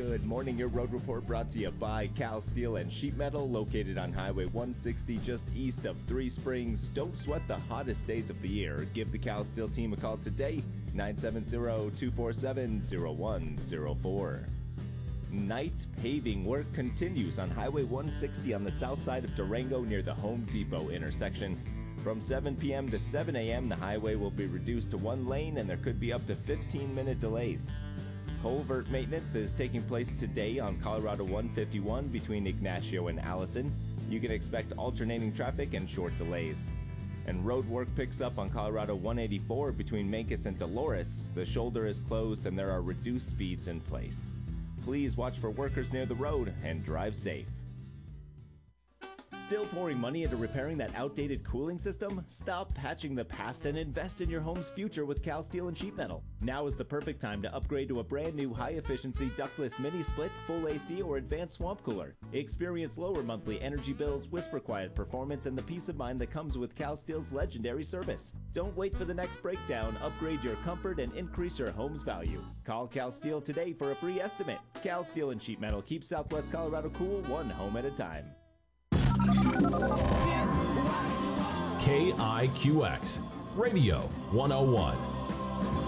Good morning. Your road report brought to you by Cal Steel and Sheet Metal, located on Highway 160 just east of Three Springs. Don't sweat the hottest days of the year. Give the Cal Steel team a call today, 970-247-0104. Night paving work continues on Highway 160 on the south side of Durango near the Home Depot intersection. From 7 p.m. to 7 a.m., the highway will be reduced to one lane and there could be up to 15-minute delays. Culvert maintenance is taking place today on Colorado 151 between Ignacio and Allison. You can expect alternating traffic and short delays. And road work picks up on Colorado 184 between Mancos and Dolores. The shoulder is closed and there are reduced speeds in place. Please watch for workers near the road and drive safe. Still pouring money into repairing that outdated cooling system? Stop patching the past and invest in your home's future with Cal Steel and Sheet Metal. Now is the perfect time to upgrade to a brand new high-efficiency ductless mini-split, full AC, or advanced swamp cooler. Experience lower monthly energy bills, whisper-quiet performance, and the peace of mind that comes with Cal Steel's legendary service. Don't wait for the next breakdown. Upgrade your comfort and increase your home's value. Call Cal Steel today for a free estimate. Cal Steel and Sheet Metal keep Southwest Colorado cool, one home at a time. KIQX Radio 101.